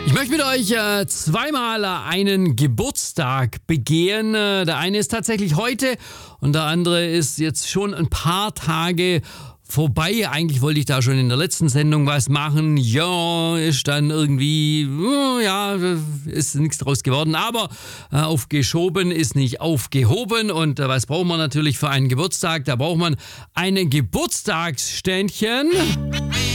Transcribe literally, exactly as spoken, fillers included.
Ich möchte mit euch äh, zweimal einen Geburtstag begehen. Äh, der eine ist tatsächlich heute und der andere ist jetzt schon ein paar Tage vorbei. Eigentlich wollte ich da schon in der letzten Sendung was machen. Ja, ist dann irgendwie, äh, ja, ist nichts draus geworden. Aber äh, aufgeschoben ist nicht aufgehoben. Und äh, was braucht man natürlich für einen Geburtstag? Da braucht man ein Geburtstagsständchen.